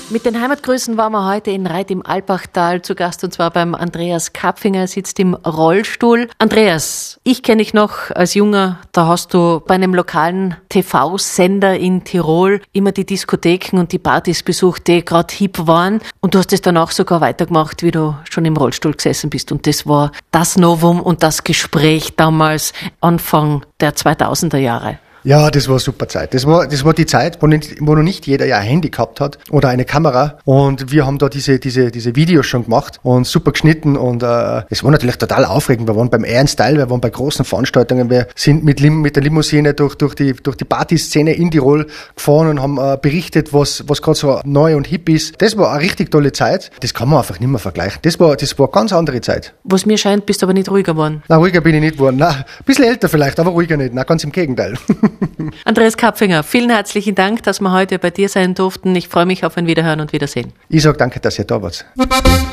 Mit den Heimatgrüßen waren wir heute in Reit im Alpachtal zu Gast, und zwar beim Andreas Kapfinger, er sitzt im Rollstuhl. Andreas, ich kenne dich noch als Junger, da hast du bei einem lokalen TV-Sender in Tirol immer die Diskotheken und die Partys besucht, die gerade hip waren, und du hast es danach sogar weitergemacht, wie du schon im Rollstuhl gesessen bist, und das war das Novum und das Gespräch damals Anfang der 2000er Jahre. Ja, das war eine super Zeit. Das war die Zeit, wo noch nicht jeder ja ein Handy gehabt hat oder eine Kamera, und wir haben da diese Videos schon gemacht und super geschnitten, und es war natürlich total aufregend. Wir waren beim Air & Style, wir waren bei großen Veranstaltungen, wir sind mit der Limousine durch die Partyszene in Tirol gefahren und haben berichtet, was gerade so neu und hip ist. Das war eine richtig tolle Zeit. Das kann man einfach nicht mehr vergleichen. Das war eine ganz andere Zeit. Was mir scheint, bist du aber nicht ruhiger geworden. Nein, ruhiger bin ich nicht geworden. Nein, ein bisschen älter vielleicht, aber ruhiger nicht. Nein, ganz im Gegenteil. Andreas Kapfinger, vielen herzlichen Dank, dass wir heute bei dir sein durften. Ich freue mich auf ein Wiederhören und Wiedersehen. Ich sage danke, dass ihr da wart.